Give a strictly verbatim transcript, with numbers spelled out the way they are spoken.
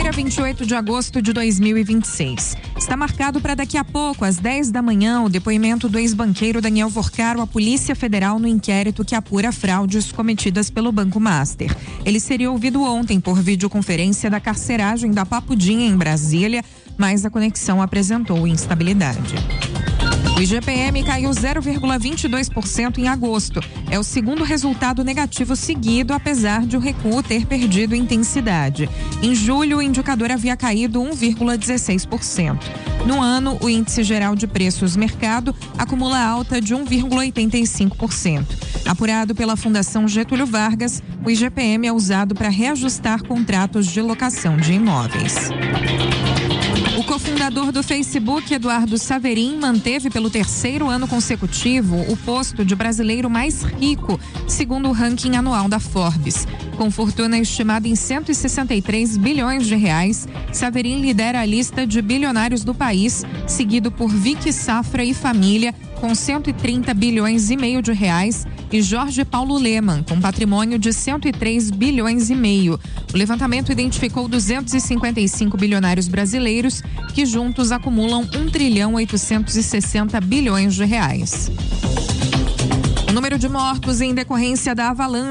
Quinta-feira, vinte e oito de agosto de dois mil e vinte e seis. Está marcado para daqui a pouco, às dez da manhã, o depoimento do ex-banqueiro Daniel Vorcaro à Polícia Federal no inquérito que apura fraudes cometidas pelo Banco Master. Ele seria ouvido ontem por videoconferência da carceragem da Papudinha em Brasília, mas a conexão apresentou instabilidade. O I G P M caiu zero vírgula vinte e dois por cento em agosto. É o segundo resultado negativo seguido, apesar de o recuo ter perdido intensidade. Em julho, o indicador havia caído um vírgula dezesseis por cento. No ano, o índice geral de preços mercado acumula alta de um vírgula oitenta e cinco por cento. Apurado pela Fundação Getúlio Vargas, o I G P M é usado para reajustar contratos de locação de imóveis. O cofundador do Facebook, Eduardo Saverin, manteve pelo terceiro ano consecutivo o posto de brasileiro mais rico, segundo o ranking anual da Forbes. Com fortuna estimada em cento e sessenta e três bilhões de reais, Saverin lidera a lista de bilionários do país, seguido por Vicky Safra e Família, com cento e trinta bilhões e meio de reais, e Jorge Paulo Lemann, com patrimônio de cento e três bilhões e meio. O levantamento identificou duzentos e cinquenta e cinco bilionários brasileiros, que juntos acumulam um trilhão oitocentos e sessenta bilhões de reais. O número de mortos em decorrência da avalanche